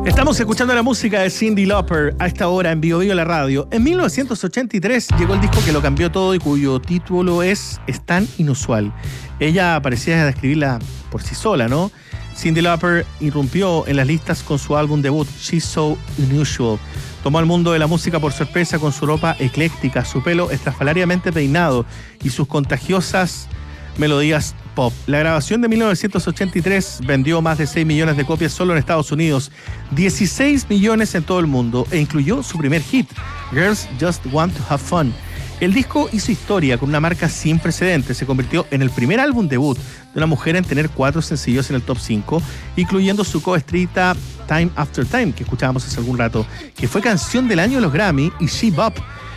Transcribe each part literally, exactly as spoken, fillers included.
Estamos escuchando la música de Cyndi Lauper a esta hora en Bio Bio la radio. En mil novecientos ochenta y tres llegó el disco que lo cambió todo y cuyo título es Es tan inusual. Ella parecía describirla por sí sola, ¿no? Cyndi Lauper irrumpió en las listas con su álbum debut She's So Unusual. Tomó al mundo de la música por sorpresa con su ropa ecléctica, su pelo estrafalariamente peinado y sus contagiosas melodías pop. La grabación de mil novecientos ochenta y tres vendió más de seis millones de copias solo en Estados Unidos, dieciséis millones en todo el mundo, e incluyó su primer hit, Girls Just Want to Have Fun. El disco hizo historia con una marca sin precedentes. Se convirtió en el primer álbum debut de una mujer en tener cuatro sencillos en el top cinco, incluyendo su coescrita Time After Time, que escuchábamos hace algún rato, que fue canción del año de los Grammy, y She Bop.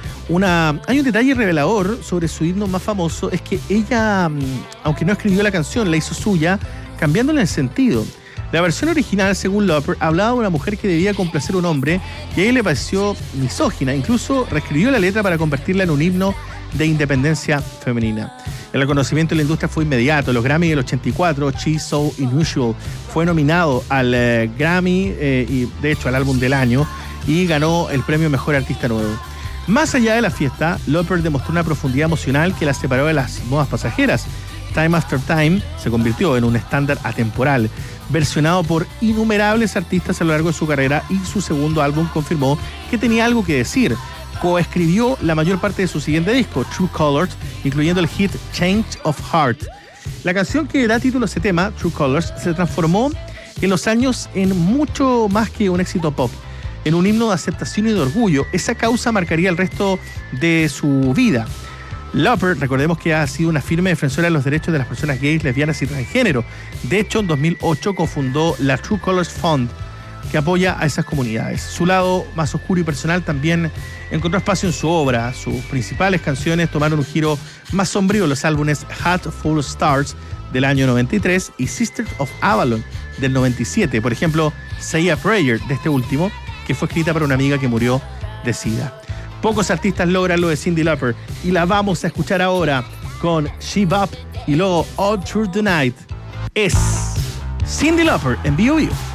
Una, hay un detalle revelador sobre su himno más famoso, es que ella, aunque no escribió la canción, la hizo suya, cambiándole el sentido. La versión original, según Lauper, hablaba de una mujer que debía complacer a un hombre y a ella le pareció misógina. Incluso reescribió la letra para convertirla en un himno de independencia femenina. El reconocimiento de la industria fue inmediato. Los Grammy del ochenta y cuatro, She's So Unusual, fue nominado al eh, Grammy eh, y de hecho al álbum del año, y ganó el premio Mejor Artista Nuevo. Más allá de la fiesta, Lauper demostró una profundidad emocional que la separó de las modas pasajeras. Time After Time se convirtió en un estándar atemporal, versionado por innumerables artistas a lo largo de su carrera, y su segundo álbum confirmó que tenía algo que decir. Coescribió la mayor parte de su siguiente disco, True Colors, incluyendo el hit Change of Heart. La canción que da título a ese tema, True Colors, se transformó en los años en mucho más que un éxito pop, en un himno de aceptación y de orgullo. Esa causa marcaría el resto de su vida. Lauper, recordemos que ha sido una firme defensora de los derechos de las personas gays, lesbianas y transgénero. De hecho, en dos mil ocho cofundó la True Colors Fund, que apoya a esas comunidades. Su lado más oscuro y personal también encontró espacio en su obra. Sus principales canciones tomaron un giro más sombrío en los álbumes Hat Full of Stars del año noventa y tres y Sisters of Avalon del noventa y siete. Por ejemplo, Say a Prayer de este último, que fue escrita para una amiga que murió de SIDA. Pocos artistas logran lo de Cyndi Lauper, y la vamos a escuchar ahora con She Bop y luego All Through the Night. Es Cyndi Lauper en Bio Bio.